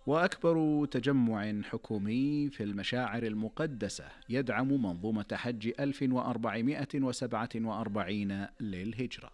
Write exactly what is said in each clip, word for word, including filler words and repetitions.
وأكبر تجمع حكومي في المشاعر المقدسة يدعم منظومة حج ألف وأربعمائة وسبعة وأربعين للهجرة.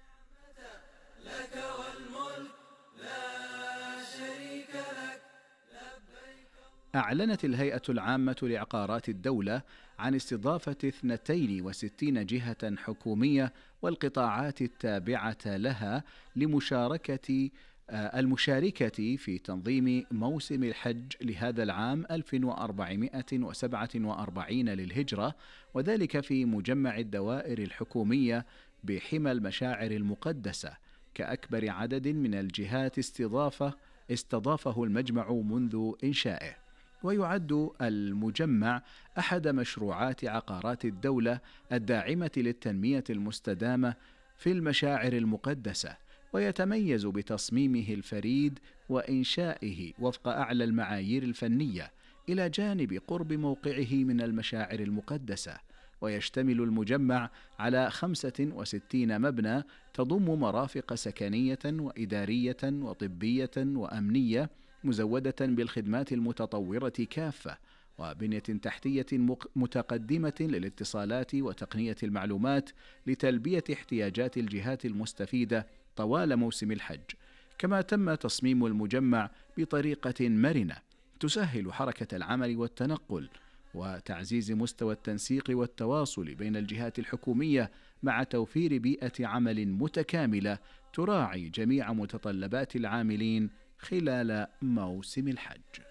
لك والملك لا شريك لك. أعلنت الهيئة العامة لعقارات الدولة عن استضافة اثنتين وستين جهة حكومية والقطاعات التابعة لها لمشاركة المشاركة في تنظيم موسم الحج لهذا العام ألف وأربعمائة وسبعة وأربعين للهجرة، وذلك في مجمع الدوائر الحكومية بحمى المشاعر المقدسة كأكبر عدد من الجهات استضافة استضافه المجمع منذ إنشائه. ويعد المجمع أحد مشروعات عقارات الدولة الداعمة للتنمية المستدامة في المشاعر المقدسة، ويتميز بتصميمه الفريد وإنشائه وفق أعلى المعايير الفنية إلى جانب قرب موقعه من المشاعر المقدسة. ويشتمل المجمع على خمسة وستين مبنى تضم مرافق سكنية وإدارية وطبية وأمنية مزودة بالخدمات المتطورة كافة، وبنية تحتية متقدمة للاتصالات وتقنية المعلومات لتلبية احتياجات الجهات المستفيدة طوال موسم الحج. كما تم تصميم المجمع بطريقة مرنة تسهل حركة العمل والتنقل وتعزيز مستوى التنسيق والتواصل بين الجهات الحكومية مع توفير بيئة عمل متكاملة تراعي جميع متطلبات العاملين خلال موسم الحج.